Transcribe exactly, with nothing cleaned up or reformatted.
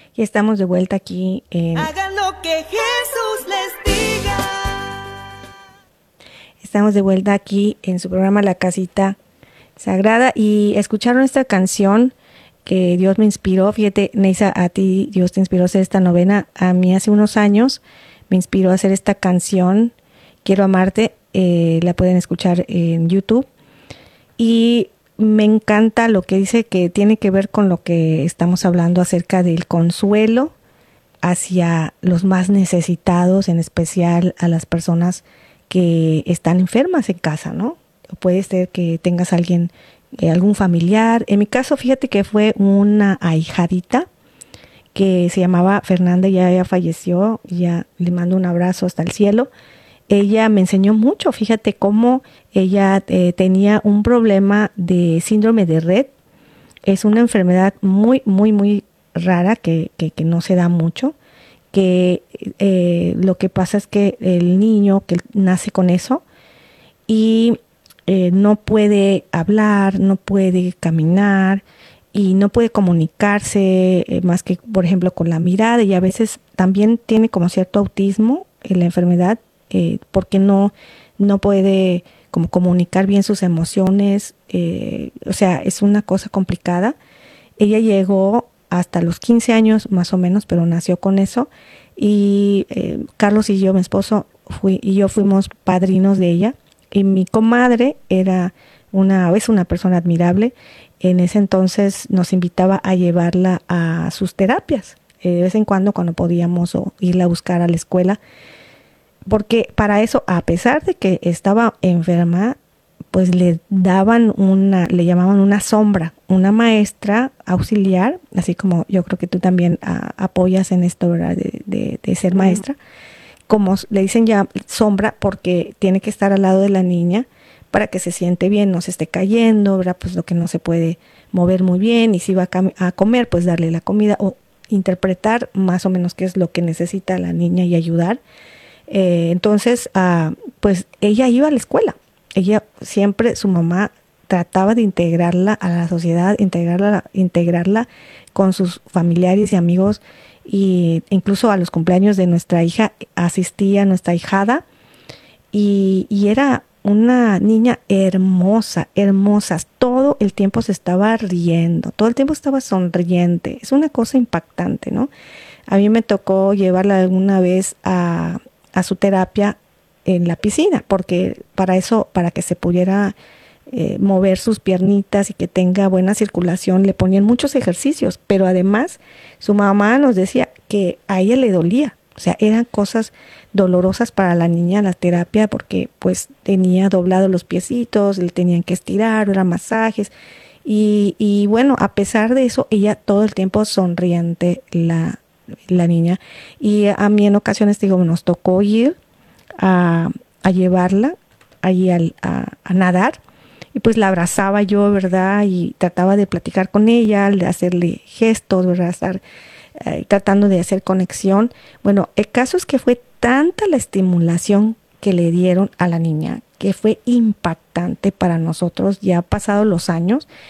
Y estamos de vuelta aquí en... Hagan lo que Jesús les diga. Estamos de vuelta aquí en su programa La Casita Sagrada y escucharon esta canción que Dios me inspiró. Fíjate, Neisa, a ti Dios te inspiró a hacer esta novena. A mí hace unos años me inspiró a hacer esta canción, Quiero Amarte. Eh, la pueden escuchar en YouTube. Y me encanta lo que dice, que tiene que ver con lo que estamos hablando acerca del consuelo hacia los más necesitados, en especial a las personas que están enfermas en casa, ¿no? Puede ser que tengas alguien, eh, algún familiar. En mi caso, fíjate que fue una ahijadita que se llamaba Fernanda, ya, ya falleció, ya le mando un abrazo hasta el cielo. Ella me enseñó mucho, fíjate cómo ella eh, tenía un problema de síndrome de Rett. Es una enfermedad muy, muy, muy rara que, que, que no se da mucho, que eh, lo que pasa es que el niño que nace con eso y eh, no puede hablar, no puede caminar y no puede comunicarse eh, más que, por ejemplo, con la mirada, y a veces también tiene como cierto autismo en la enfermedad, eh, porque no, no puede como comunicar bien sus emociones, eh, o sea, es una cosa complicada. Ella llegó hasta los quince años más o menos, pero nació con eso, y eh, Carlos y yo, mi esposo, fui, y yo fuimos padrinos de ella, y mi comadre era una, es una persona admirable. En ese entonces nos invitaba a llevarla a sus terapias, eh, de vez en cuando cuando podíamos, o irla a buscar a la escuela, porque para eso, a pesar de que estaba enferma, pues le daban una, le llamaban una sombra, una maestra auxiliar, así como yo creo que tú también a, apoyas en esto, ¿verdad? De, de, de ser maestra, como le dicen ya sombra, porque tiene que estar al lado de la niña para que se siente bien, no se esté cayendo, ¿verdad? Pues lo que no se puede mover muy bien, y si va a, cam- a comer, pues darle la comida o interpretar más o menos qué es lo que necesita la niña y ayudar. Eh, entonces, uh, pues ella iba a la escuela. Ella siempre, su mamá trataba de integrarla a la sociedad, integrarla, integrarla con sus familiares y amigos, y incluso a los cumpleaños de nuestra hija asistía nuestra hijada, y, y era una niña hermosa, hermosa. Todo el tiempo se estaba riendo, todo el tiempo estaba sonriente. Es una cosa impactante, ¿no? A mí me tocó llevarla alguna vez a, a su terapia en la piscina, porque para eso, para que se pudiera eh, mover sus piernitas y que tenga buena circulación, le ponían muchos ejercicios, pero además su mamá nos decía que a ella le dolía, o sea, eran cosas dolorosas para la niña la terapia, porque pues tenía doblados los piecitos, le tenían que estirar, eran masajes, y, y bueno, a pesar de eso, ella todo el tiempo sonriente, la, la niña. Y a mí en ocasiones, digo, nos tocó ir A, a llevarla allí al, a, a nadar, y pues la abrazaba yo, ¿verdad? Y trataba de platicar con ella, de hacerle gestos, ¿verdad? Estar eh, tratando de hacer conexión. Bueno, el caso es que fue tanta la estimulación que le dieron a la niña que fue impactante para nosotros. Ya pasados los años,